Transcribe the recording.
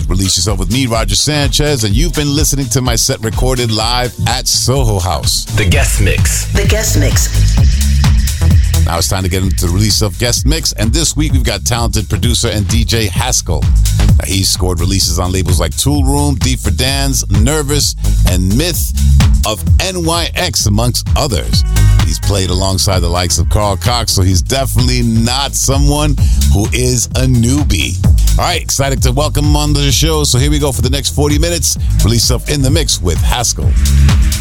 Release Yourself with me, Roger Sanchez, and you've been listening to my set recorded live at Soho House. The Guest Mix. The Guest Mix. Now it's time to get into the Release Yourself Guest Mix, and this week we've got talented producer and DJ Haskell. Now, he's scored releases on labels like Tool Room, D for Dance, Nervous, and Myth of NYX, amongst others. He's played alongside the likes of Carl Cox, so he's definitely not someone who is a newbie. All right, excited to welcome him on the show. So here we go for the next 40 minutes. Release Yourself in the Mix with Haskell.